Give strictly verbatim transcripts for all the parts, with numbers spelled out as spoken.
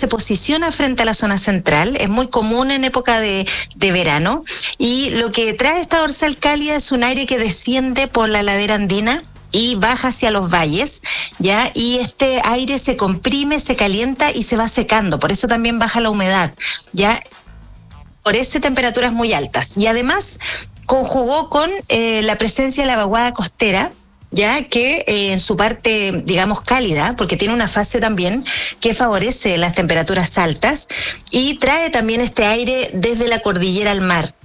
se posiciona frente a la zona central, es muy común en época de, de verano, y lo que trae esta dorsal cálida es un aire que desciende por la ladera andina y baja hacia los valles, ¿ya? Y este aire se comprime, se calienta y se va secando, por eso también baja la humedad, ¿ya? Por eso temperaturas muy altas. Y además conjugó con eh, la presencia de la vaguada costera, ya que eh, en su parte, digamos, cálida, porque tiene una fase también que favorece las temperaturas altas y trae también este aire desde la cordillera al mar.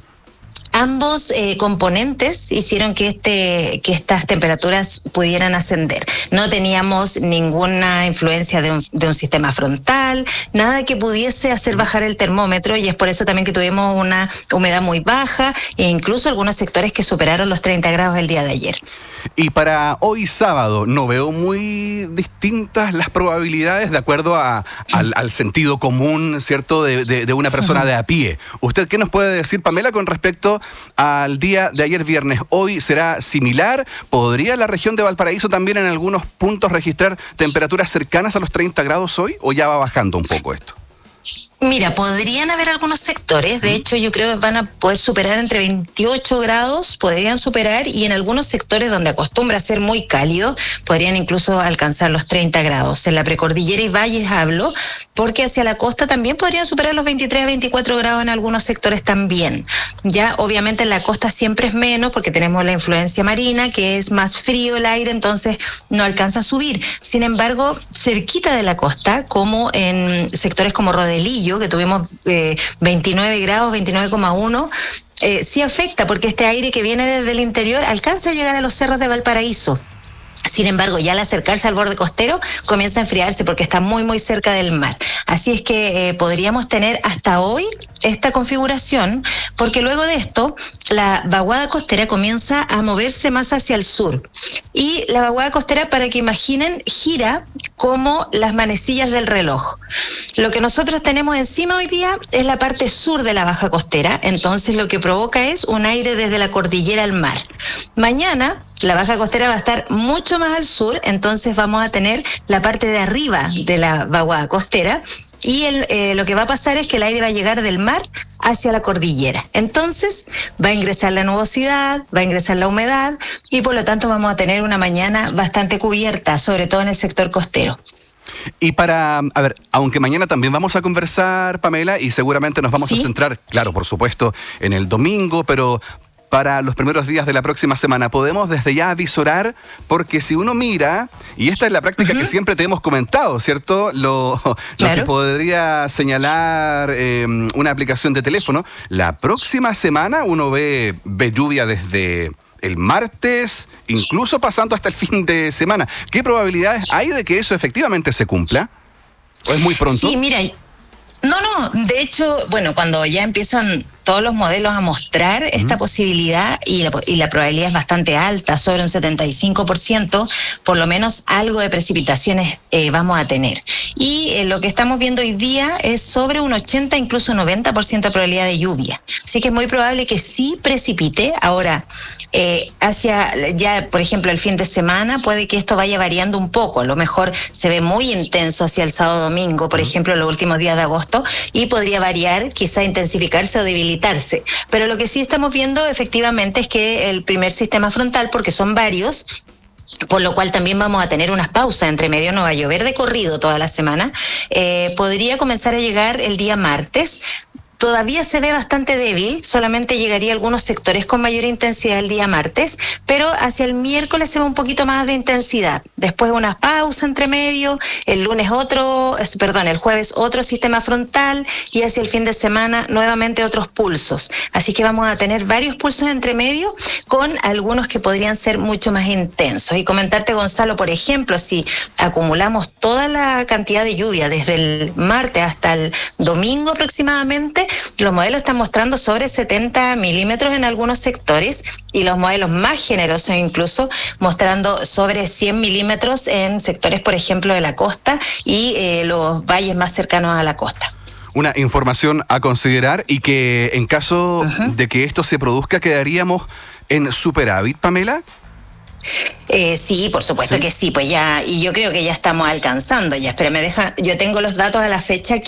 Ambos eh, componentes hicieron que este que estas temperaturas pudieran ascender. No teníamos ninguna influencia de un, de un sistema frontal, nada que pudiese hacer bajar el termómetro, y es por eso también que tuvimos una humedad muy baja e incluso algunos sectores que superaron los treinta grados el día de ayer. Y para hoy sábado, no veo muy distintas las probabilidades de acuerdo a, al, al sentido común, ¿cierto?, de, de, de una persona de a pie. ¿Usted qué nos puede decir, Pamela, con respecto al día de ayer viernes? ¿Hoy será similar? ¿Podría la región de Valparaíso también en algunos puntos registrar temperaturas cercanas a los treinta grados hoy, o ya va bajando un poco esto? Mira, podrían haber algunos sectores, de hecho yo creo que van a poder superar entre veintiocho grados, podrían superar, y en algunos sectores donde acostumbra a ser muy cálido, podrían incluso alcanzar los treinta grados. En la precordillera y valles hablo, porque hacia la costa también podrían superar los veintitrés a veinticuatro grados en algunos sectores también. Ya obviamente en la costa siempre es menos, porque tenemos la influencia marina, que es más frío el aire, entonces no alcanza a subir. Sin embargo, cerquita de la costa, como en sectores como Rodelillo, que tuvimos eh, veintinueve grados, veintinueve coma uno, eh, sí afecta, porque este aire que viene desde el interior alcanza a llegar a los cerros de Valparaíso. Sin embargo, ya al acercarse al borde costero comienza a enfriarse porque está muy muy cerca del mar. Así es que eh, podríamos tener hasta hoy esta configuración, porque luego de esto la vaguada costera comienza a moverse más hacia el sur. Y la vaguada costera, para que imaginen, gira como las manecillas del reloj. Lo que nosotros tenemos encima hoy día es la parte sur de la baja costera, entonces lo que provoca es un aire desde la cordillera al mar. Mañana la baja costera va a estar mucho más al sur, entonces vamos a tener la parte de arriba de la vaguada costera, y el, eh, lo que va a pasar es que el aire va a llegar del mar hacia la cordillera. Entonces va a ingresar la nubosidad, va a ingresar la humedad, y por lo tanto vamos a tener una mañana bastante cubierta, sobre todo en el sector costero. Y para, a ver, aunque mañana también vamos a conversar, Pamela, y seguramente nos vamos ¿Sí? a centrar, claro, por supuesto, en el domingo, pero para los primeros días de la próxima semana, ¿podemos desde ya avisorar? Porque si uno mira, y esta es la práctica uh-huh. que siempre te hemos comentado, ¿cierto? Lo, claro. lo que podría señalar eh, una aplicación de teléfono, la próxima semana uno ve, ve lluvia desde el martes, incluso pasando hasta el fin de semana. ¿Qué probabilidades hay de que eso efectivamente se cumpla? ¿O es muy pronto? Sí, mira, no, no, de hecho, bueno, cuando ya empiezan todos los modelos a mostrar uh-huh. esta posibilidad, y la, y la probabilidad es bastante alta, sobre un setenta y cinco por ciento, por lo menos algo de precipitaciones eh, vamos a tener. Y eh, lo que estamos viendo hoy día es sobre un ochenta, incluso noventa por ciento de probabilidad de lluvia. Así que es muy probable que sí precipite. Ahora, eh, hacia ya, por ejemplo, el fin de semana, puede que esto vaya variando un poco. A lo mejor se ve muy intenso hacia el sábado domingo, por ejemplo, los últimos días de agosto, y podría variar, quizá intensificarse o debilitarse. Pero lo que sí estamos viendo efectivamente es que el primer sistema frontal, porque son varios, por lo cual también vamos a tener unas pausas entre medio, no va a llover de corrido toda la semana, eh, podría comenzar a llegar el día martes. Todavía se ve bastante débil, solamente llegaría a algunos sectores con mayor intensidad el día martes, pero hacia el miércoles se ve un poquito más de intensidad. Después una pausa entre medio, el lunes otro, perdón, el jueves otro sistema frontal, y hacia el fin de semana nuevamente otros pulsos. Así que vamos a tener varios pulsos entre medio, con algunos que podrían ser mucho más intensos. Y comentarte, Gonzalo, por ejemplo, si acumulamos toda la cantidad de lluvia desde el martes hasta el domingo aproximadamente, los modelos están mostrando sobre setenta milímetros en algunos sectores, y los modelos más generosos incluso mostrando sobre cien milímetros en sectores, por ejemplo, de la costa y eh, los valles más cercanos a la costa. Una información a considerar, y que en caso uh-huh. de que esto se produzca, quedaríamos en superávit, Pamela. Eh, sí, por supuesto ¿Sí? que sí, pues ya, y yo creo que ya estamos alcanzando ya. Pero me deja, yo tengo los datos a la fecha